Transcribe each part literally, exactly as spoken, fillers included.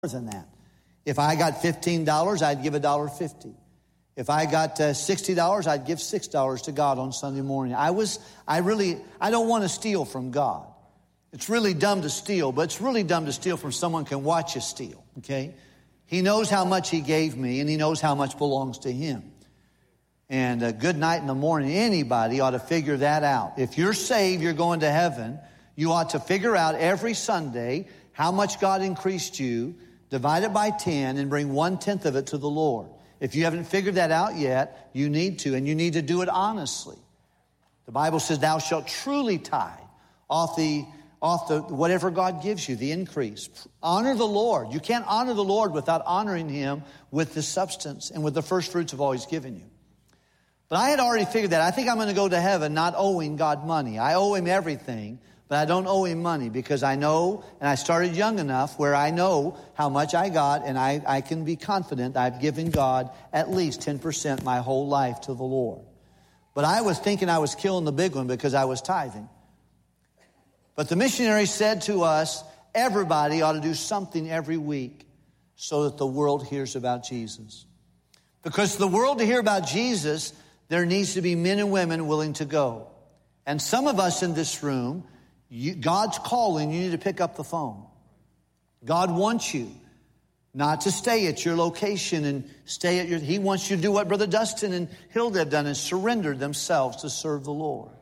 than that. If I got fifteen dollars, I'd give one dollar fifty. If I got uh, sixty dollars, I'd give six dollars to God on Sunday morning. I was, I really, I don't want to steal from God. It's really dumb to steal, but it's really dumb to steal from someone who can watch you steal, okay? He knows how much he gave me, and he knows how much belongs to him. And a good night in the morning, anybody ought to figure that out. If you're saved, you're going to heaven, you ought to figure out every Sunday how much God increased you, divide it by ten, and bring one-tenth of it to the Lord. If you haven't figured that out yet, you need to, and you need to do it honestly. The Bible says, thou shalt truly tithe off the, off the whatever God gives you, the increase. Honor the Lord. You can't honor the Lord without honoring him with the substance and with the first fruits of all he's given you. But I had already figured that. I think I'm going to go to heaven not owing God money. I owe him everything, but I don't owe him money because I know, and I started young enough where I know how much I got, and I, I can be confident I've given God at least ten percent my whole life to the Lord. But I was thinking I was killing the big one because I was tithing. But the missionary said to us, everybody ought to do something every week so that the world hears about Jesus. Because for the world to hear about Jesus, there needs to be men and women willing to go. And some of us in this room, you, God's calling, you need to pick up the phone. God wants you not to stay at your location and stay at your, he wants you to do what Brother Dustin and Hilda have done and surrender themselves to serve the Lord.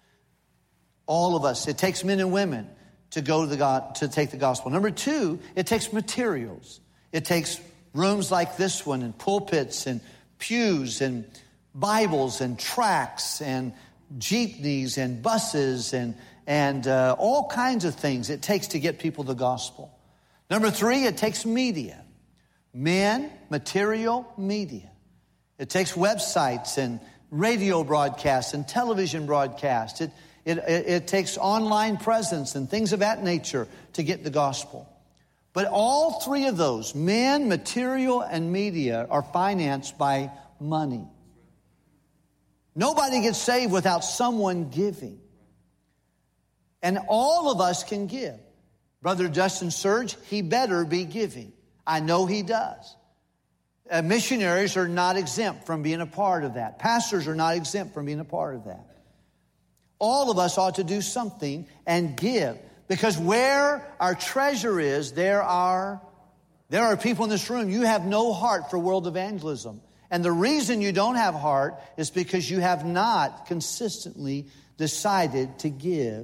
All of us, it takes men and women to go to the God, to take the gospel. Number two, it takes materials. It takes rooms like this one and pulpits and pews and Bibles and tracts and jeepneys and buses and and uh, all kinds of things it takes to get people the gospel. Number three, it takes media. Men, material, media. It takes websites and radio broadcasts and television broadcasts. It, it, it, it takes online presence and things of that nature to get the gospel. But all three of those, men, material, and media, are financed by money. Nobody gets saved without someone giving. And all of us can give. Brother Justin Surge, he better be giving. I know he does. Uh, missionaries are not exempt from being a part of that. Pastors are not exempt from being a part of that. All of us ought to do something and give. Because where our treasure is, there are, there are people in this room. You have no heart for world evangelism. And the reason you don't have heart is because you have not consistently decided to give.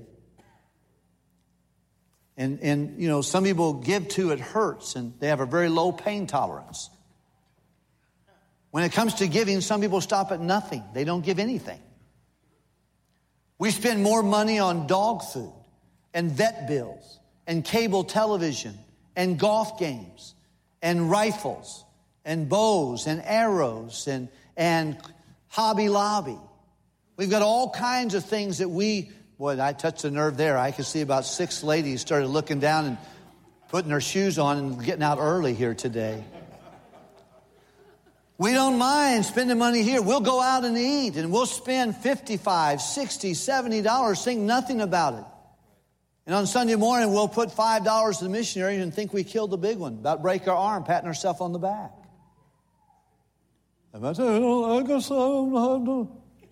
And, and you know, some people give to it hurts, and they have a very low pain tolerance. When it comes to giving, some people stop at nothing. They don't give anything. We spend more money on dog food and vet bills and cable television and golf games and rifles and bows and arrows and, and Hobby Lobby. We've got all kinds of things that we, boy, I touched a nerve there. I could see about six ladies started looking down and putting their shoes on and getting out early here today. We don't mind spending money here. We'll go out and eat, and we'll spend fifty-five, sixty, seventy dollars, think nothing about it. And on Sunday morning, we'll put five dollars to the missionary and think we killed the big one, about break our arm, patting ourselves on the back. I guess I don't know.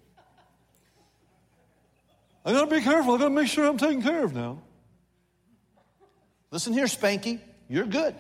I got to be careful. I got to make sure I'm taken care of now. Listen here, Spanky. You're good.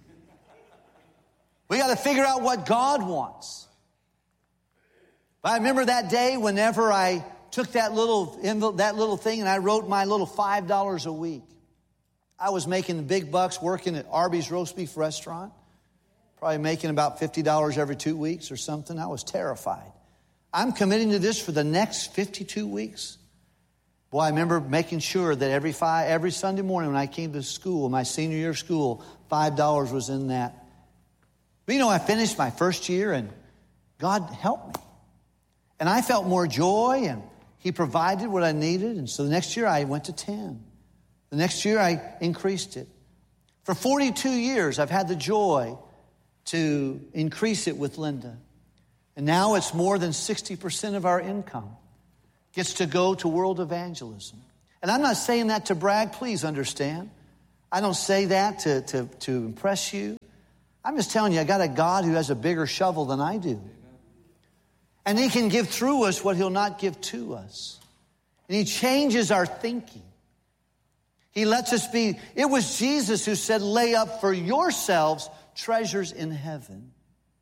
We got to figure out what God wants. But I remember that day whenever I took that little that little thing and I wrote my little five dollars a week. I was making the big bucks working at Arby's Roast Beef Restaurant. Probably making about fifty dollars every two weeks or something. I was terrified. I'm committing to this for the next fifty-two weeks. Boy, I remember making sure that every five, every Sunday morning when I came to school, my senior year of school, five dollars was in that. But you know, I finished my first year and God helped me. And I felt more joy and he provided what I needed. And so the next year I went to ten. The next year I increased it. For forty-two years I've had the joy to increase it with Linda. And now it's more than sixty percent of our income gets to go to world evangelism. And I'm not saying that to brag, please understand. I don't say that to, to, to impress you. I'm just telling you, I got a God who has a bigger shovel than I do. And he can give through us what he'll not give to us. And he changes our thinking. He lets us be. It was Jesus who said, lay up for yourselves treasures in heaven.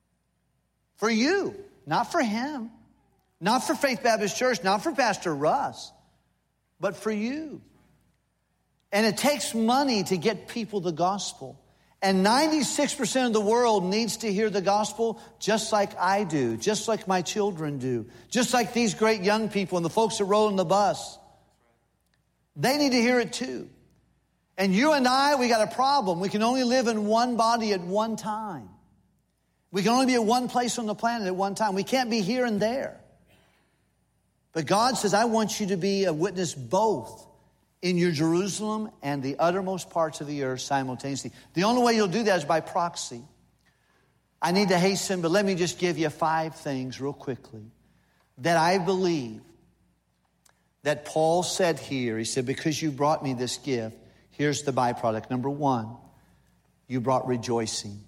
For you, not for him. Not for Faith Baptist Church, not for Pastor Russ, but for you. And it takes money to get people the gospel. And ninety-six percent of the world needs to hear the gospel just like I do, just like my children do, just like these great young people and the folks that rode on the bus. They need to hear it too. And you and I, we got a problem. We can only live in one body at one time. We can only be at one place on the planet at one time. We can't be here and there. But God says, I want you to be a witness both in your Jerusalem and the uttermost parts of the earth simultaneously. The only way you'll do that is by proxy. I need to hasten, but let me just give you five things real quickly that I believe that Paul said here. He said, because you brought me this gift, here's the byproduct. Number one, you brought rejoicing.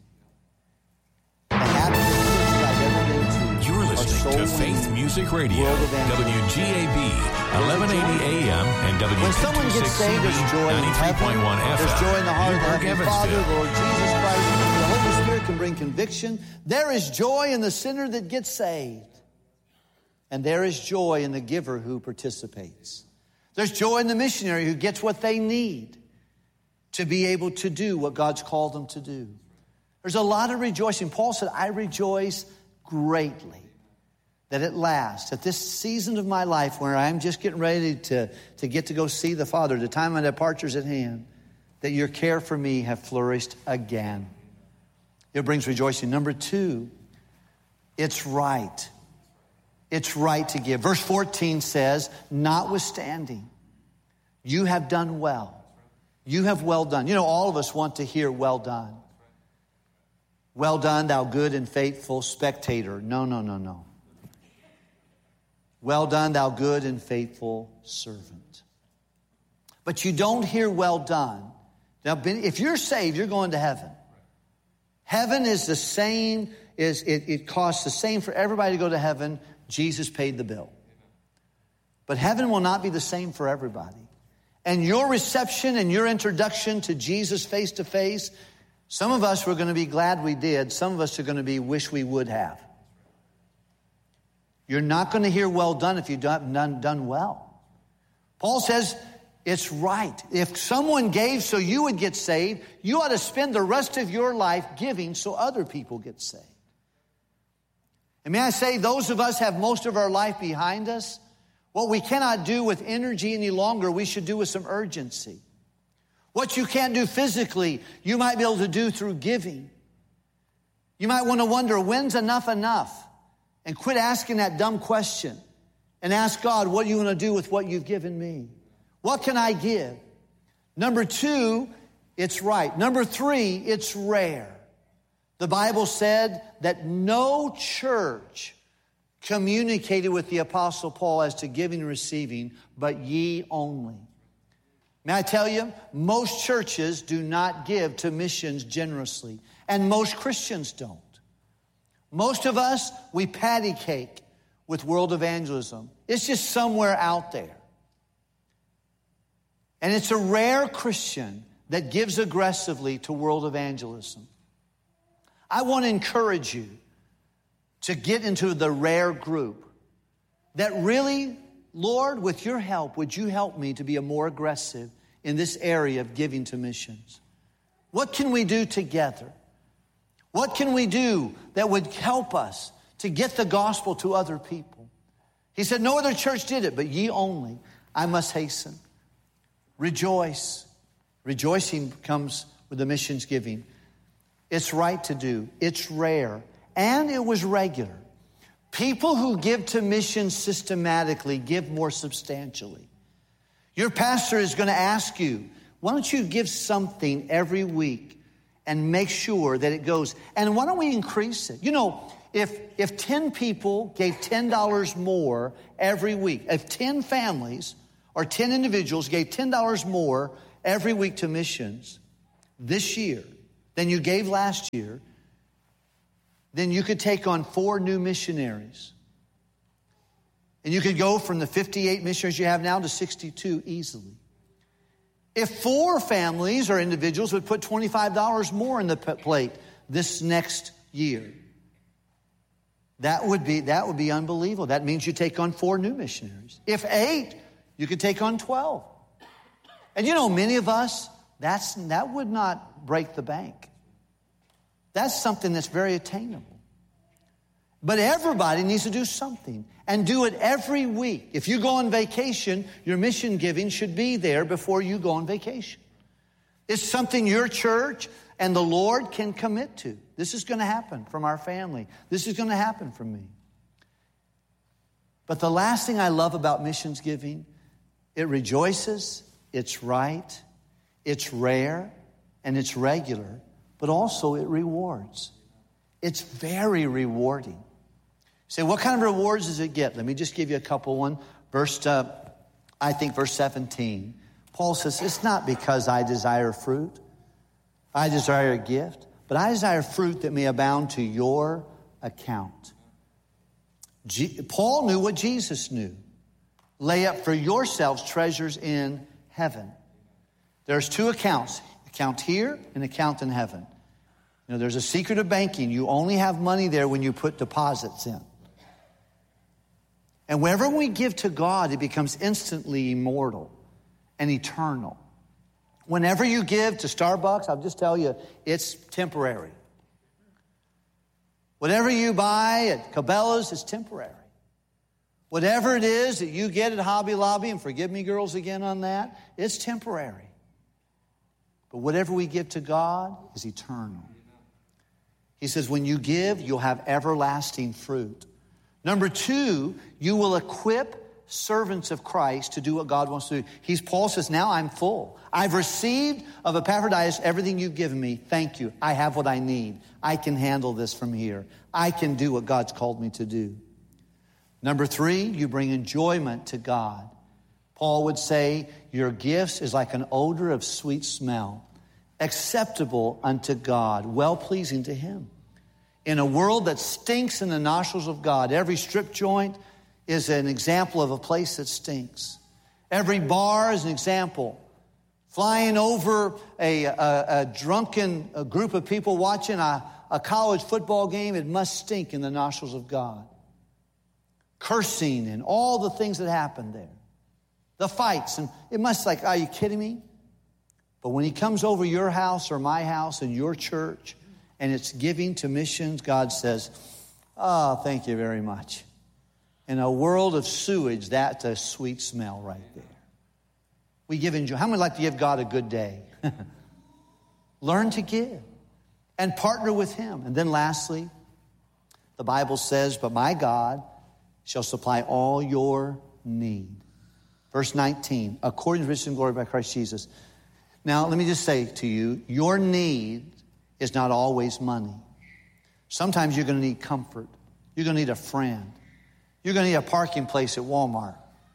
The happiest thing I've ever been to. You're listening to Faith Music Radio, W G A B, eleven eighty A M and W When someone gets saved, there's joy in heaven. There's joy in the heart of the Heavenly Father, Lord Jesus Christ. The Holy Spirit can bring conviction. There is joy in the sinner that gets saved. And there is joy in the giver who participates. There's joy in the missionary who gets what they need to be able to do what God's called them to do. There's a lot of rejoicing. Paul said, I rejoice greatly that at last, at this season of my life where I'm just getting ready to, to get to go see the Father, the time of my departure's at hand, that your care for me have flourished again. It brings rejoicing. Number two, it's right. It's right to give. Verse fourteen says, notwithstanding, you have done well. You have well done. You know, all of us want to hear well done. Well done, thou good and faithful spectator. No, no, no, no. Well done, thou good and faithful servant. But you don't hear well done. Now, if you're saved, you're going to heaven. Heaven is the same, is it, it costs the same for everybody to go to heaven. Jesus paid the bill. But heaven will not be the same for everybody. And your reception and your introduction to Jesus face to face, some of us were going to be glad we did. Some of us are going to be wish we would have. You're not going to hear well done if you've done, done, done well. Paul says it's right. If someone gave so you would get saved, you ought to spend the rest of your life giving so other people get saved. And may I say, those of us have most of our life behind us. What we cannot do with energy any longer, we should do with some urgency. What you can't do physically, you might be able to do through giving. You might want to wonder, when's enough enough? And quit asking that dumb question. And ask God, what do you want to do with what you've given me? What can I give? Number two, it's right. Number three, it's rare. The Bible said that no church communicated with the Apostle Paul as to giving and receiving, but ye only. May I tell you, most churches do not give to missions generously, and most Christians don't. Most of us, we patty cake with world evangelism. It's just somewhere out there. And it's a rare Christian that gives aggressively to world evangelism. I want to encourage you to get into the rare group that really, Lord, with your help, would you help me to be a more aggressive in this area of giving to missions? What can we do together? What can we do that would help us to get the gospel to other people? He said, no other church did it, but ye only. I must hasten. Rejoice. Rejoicing comes with the missions giving. It's right to do. It's rare. And it was regular. People who give to missions systematically give more substantially. Your pastor is going to ask you, why don't you give something every week and make sure that it goes? And why don't we increase it? You know, if if ten people gave ten dollars more every week, if ten families or ten individuals gave ten dollars more every week to missions, this year than you gave last year, then you could take on four new missionaries. And you could go from the fifty-eight missionaries you have now to sixty-two easily. If four families or individuals would put twenty-five dollars more in the plate this next year, that would be, that would be unbelievable. That means you take on four new missionaries. If eight, you could take on twelve. And you know, many of us, that's, that would not break the bank. That's something that's very attainable. But everybody needs to do something and do it every week. If you go on vacation, your mission giving should be there before you go on vacation. It's something your church and the Lord can commit to. This is going to happen from our family. This is going to happen from me. But the last thing I love about missions giving, it rejoices, it's right, it's rare, and it's regular, but also it rewards. It's very rewarding. You say, what kind of rewards does it get? Let me just give you a couple. One, verse, uh, I think verse seventeen. Paul says, it's not because I desire fruit, I desire a gift, but I desire fruit that may abound to your account. G- Paul knew what Jesus knew. Lay up for yourselves treasures in heaven. There's two accounts, account here and account in heaven. You know, there's a secret of banking. You only have money there when you put deposits in. And whenever we give to God, it becomes instantly immortal and eternal. Whenever you give to Starbucks, I'll just tell you, it's temporary. Whatever you buy at Cabela's is temporary. Whatever it is that you get at Hobby Lobby, and forgive me, girls, again on that, it's temporary. But whatever we give to God is eternal. He says, when you give, you'll have everlasting fruit. Number two, you will equip servants of Christ to do what God wants to do. He's, Paul says, now I'm full. I've received of Epaphroditus everything you've given me. Thank you. I have what I need. I can handle this from here. I can do what God's called me to do. Number three, you bring enjoyment to God. Paul would say, your gifts is like an odor of sweet smell, acceptable unto God, well-pleasing to Him. In a world that stinks in the nostrils of God, every strip joint is an example of a place that stinks. Every bar is an example. Flying over a, a, a drunken a group of people watching a, a college football game, it must stink in the nostrils of God. Cursing and all the things that happen there. The fights, and it must like, are you kidding me? But when He comes over your house or my house and your church, and it's giving to missions, God says, oh, thank you very much. In a world of sewage, that's a sweet smell right there. We give enjoy. How many like to give God a good day? Learn to give and partner with Him. And then lastly, the Bible says, but my God shall supply all your need. Verse nineteen, according to riches and glory by Christ Jesus. Now, let me just say to you, your need is not always money. Sometimes you're going to need comfort. You're going to need a friend. You're going to need a parking place at Walmart.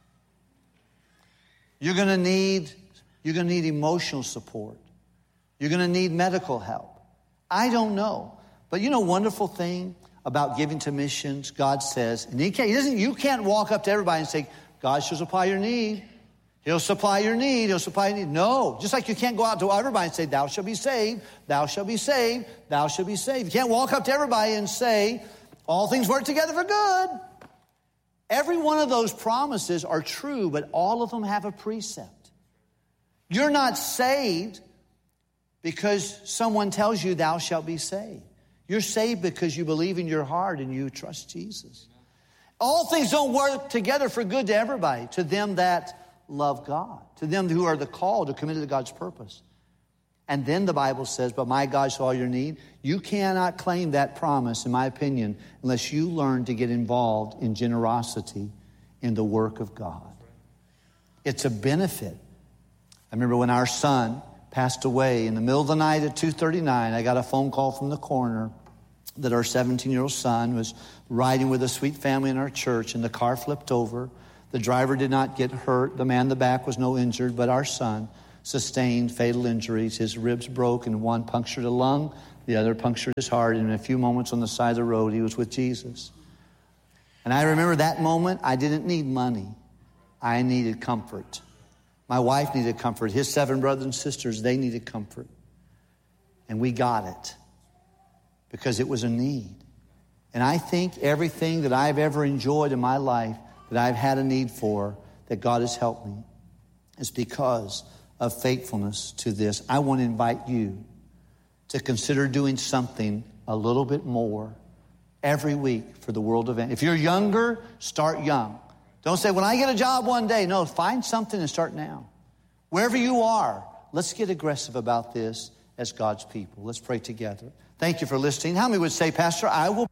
You're going to need, you're going to need emotional support. You're going to need medical help. I don't know. But you know, wonderful thing about giving to missions, God says, and he can't, he doesn't, you can't walk up to everybody and say, God shall supply your need. He'll supply your need. He'll supply your need. No. Just like you can't go out to everybody and say, thou shalt be saved. Thou shalt be saved. Thou shalt be saved. You can't walk up to everybody and say, all things work together for good. Every one of those promises are true, but all of them have a precept. You're not saved because someone tells you thou shalt be saved. You're saved because you believe in your heart and you trust Jesus. All things don't work together for good to everybody, to them that love God, to them who are the called, who are committed to God's purpose. And then the Bible says, but my God shall all your need. You cannot claim that promise, in my opinion, unless you learn to get involved in generosity in the work of God. It's a benefit. I remember when our son passed away in the middle of the night at two thirty-nine, I got a phone call from the coroner that our seventeen-year-old son was riding with a sweet family in our church, and the car flipped over. The driver did not get hurt. The man in the back was no injured, but our son sustained fatal injuries. His ribs broke and one punctured a lung, the other punctured his heart. And in a few moments on the side of the road, he was with Jesus. And I remember that moment, I didn't need money. I needed comfort. My wife needed comfort. His seven brothers and sisters, they needed comfort. And we got it because it was a need. And I think everything that I've ever enjoyed in my life that I've had a need for, that God has helped me, is because of faithfulness to this. I want to invite you to consider doing something a little bit more every week for the world event. If you're younger, start young. Don't say, when I get a job one day. No, find something and start now. Wherever you are, let's get aggressive about this as God's people. Let's pray together. Thank you for listening. How many would say, Pastor, I will...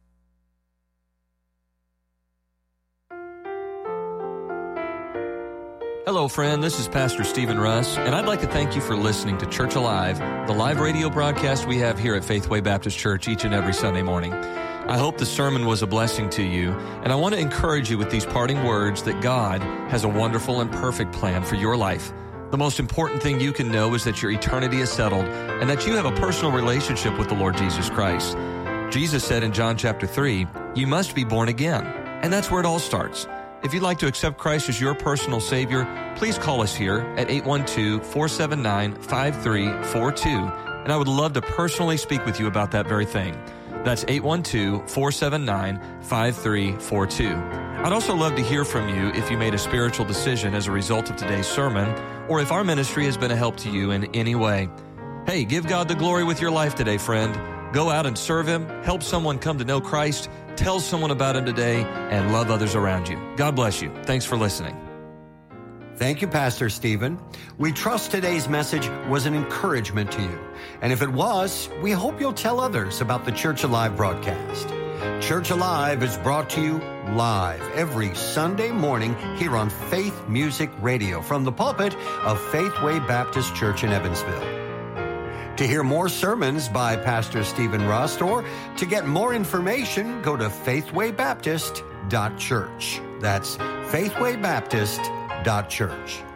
Hello, friend. This is Pastor Stephen Russ, and I'd like to thank you for listening to Church Alive, the live radio broadcast we have here at Faithway Baptist Church each and every Sunday morning. I hope the sermon was a blessing to you, and I want to encourage you with these parting words that God has a wonderful and perfect plan for your life. The most important thing you can know is that your eternity is settled and that you have a personal relationship with the Lord Jesus Christ. Jesus said in John chapter three, you must be born again, and that's where it all starts. If you'd like to accept Christ as your personal Savior, please call us here at eight one two, four seven nine, five three four two, and I would love to personally speak with you about that very thing. That's eight one two, four seven nine, five three four two. I'd also love to hear from you if you made a spiritual decision as a result of today's sermon, or if our ministry has been a help to you in any way. Hey, give God the glory with your life today, friend. Go out and serve Him, help someone come to know Christ, tell someone about Him today, and love others around you. God bless you. Thanks for listening. Thank you, Pastor Stephen. We trust today's message was an encouragement to you. And if it was, we hope you'll tell others about the Church Alive broadcast. Church Alive is brought to you live every Sunday morning here on Faith Music Radio from the pulpit of Faithway Baptist Church in Evansville. To hear more sermons by Pastor Stephen Rust or to get more information, go to faithway baptist dot church. That's faithway baptist dot church.